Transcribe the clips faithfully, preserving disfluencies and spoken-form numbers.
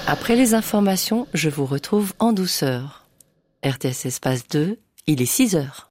Après les informations, je vous retrouve en douceur. R T S Espace deux, il est six heures.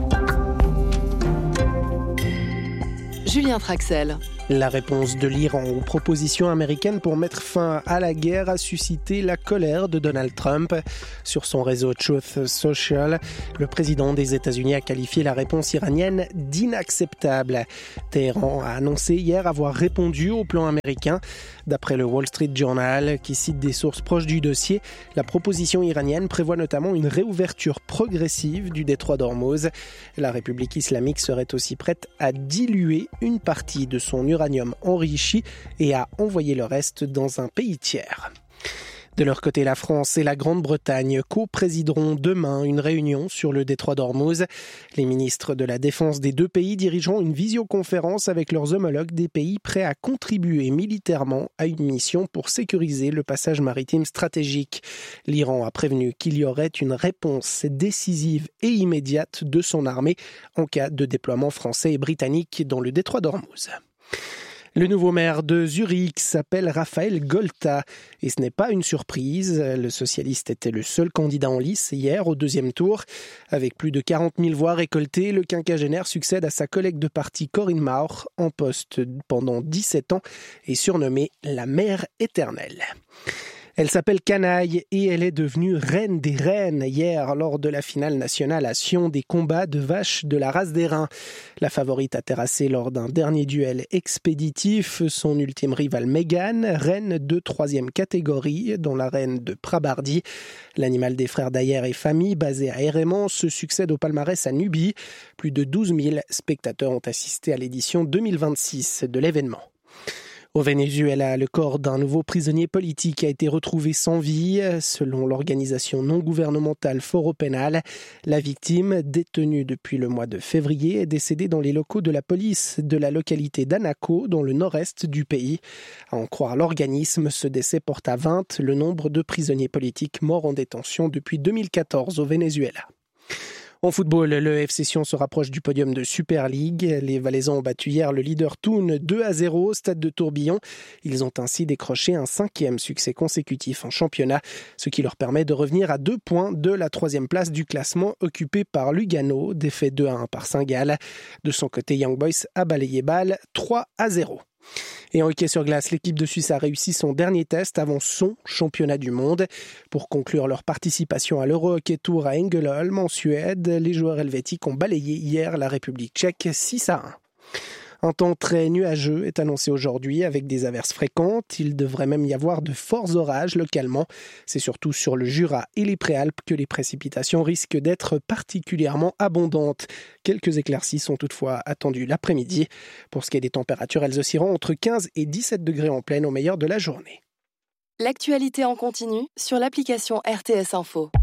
Julien Traxel. La réponse de l'Iran aux propositions américaines pour mettre fin à la guerre a suscité la colère de Donald Trump. Sur son réseau Truth Social, le président des États-Unis a qualifié la réponse iranienne d'inacceptable. Téhéran a annoncé hier avoir répondu au plan américain. D'après le Wall Street Journal, qui cite des sources proches du dossier, la proposition iranienne prévoit notamment une réouverture progressive du détroit d'Ormuz. La République islamique serait aussi prête à diluer une partie de son uranium enrichi et à envoyer le reste dans un pays tiers. De leur côté, la France et la Grande-Bretagne co-présideront demain une réunion sur le détroit d'Ormuz. Les ministres de la Défense des deux pays dirigeront une visioconférence avec leurs homologues des pays prêts à contribuer militairement à une mission pour sécuriser le passage maritime stratégique. L'Iran a prévenu qu'il y aurait une réponse décisive et immédiate de son armée en cas de déploiement français et britannique dans le détroit d'Ormuz. Le nouveau maire de Zurich s'appelle Raphaël Golta et ce n'est pas une surprise. Le socialiste était le seul candidat en lice hier au deuxième tour. Avec plus de quarante mille voix récoltées, le quinquagénaire succède à sa collègue de parti Corinne Mauch, en poste pendant dix-sept ans et surnommée la mère éternelle. Elle s'appelle Canaille et elle est devenue reine des reines hier lors de la finale nationale à Sion des combats de vaches de la race des reins. La favorite a terrassé lors d'un dernier duel expéditif son ultime rivale Mégane, reine de troisième catégorie, dont la reine de Prabardie. L'animal des frères d'Ayer et famille, basé à Hérémon, se succède au palmarès à Nubie. Plus de douze mille spectateurs ont assisté à l'édition deux mille vingt-six de l'événement. Au Venezuela, le corps d'un nouveau prisonnier politique a été retrouvé sans vie. Selon l'organisation non gouvernementale Foro Penal, la victime, détenue depuis le mois de février, est décédée dans les locaux de la police de la localité d'Anaco, dans le nord-est du pays. À en croire l'organisme, ce décès porte à vingt le nombre de prisonniers politiques morts en détention depuis deux mille quatorze au Venezuela. En football, le F C Sion se rapproche du podium de Super League. Les Valaisans ont battu hier le leader Thun deux à zéro au stade de Tourbillon. Ils ont ainsi décroché un cinquième succès consécutif en championnat, ce qui leur permet de revenir à deux points de la troisième place du classement occupé par Lugano, défait deux à un par Saint-Gall. De son côté, Young Boys a balayé Bâle trois à zéro. Et en hockey sur glace, l'équipe de Suisse a réussi son dernier test avant son championnat du monde. Pour conclure leur participation à l'Euro Hockey Tour à Ängelholm en Suède, les joueurs helvétiques ont balayé hier la République tchèque six à un. Un temps très nuageux est annoncé aujourd'hui avec des averses fréquentes. Il devrait même y avoir de forts orages localement. C'est surtout sur le Jura et les Préalpes que les précipitations risquent d'être particulièrement abondantes. Quelques éclaircies sont toutefois attendues l'après-midi. Pour ce qui est des températures, elles oscilleront entre quinze et dix-sept degrés en pleine au meilleur de la journée. L'actualité en continu sur l'application R T S Info.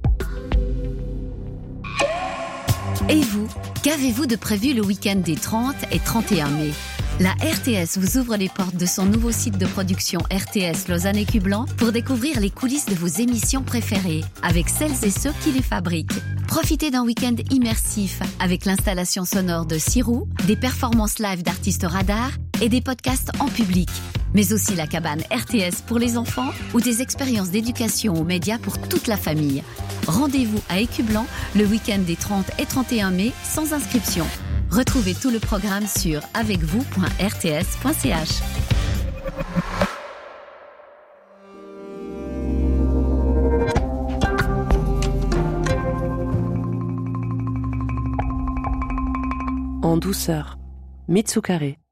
Et vous, qu'avez-vous de prévu le week-end des trente et trente et un mai ? La R T S vous ouvre les portes de son nouveau site de production R T S Lausanne et Cublan pour découvrir les coulisses de vos émissions préférées avec celles et ceux qui les fabriquent. Profitez d'un week-end immersif avec l'installation sonore de Sirou, des performances live d'artistes radars et des podcasts en public. Mais aussi la cabane R T S pour les enfants ou des expériences d'éducation aux médias pour toute la famille. Rendez-vous à Écublan le week-end des trente et trente et un mai sans inscription. Retrouvez tout le programme sur avec vous point r t s point c h. En douceur, Mitsukare.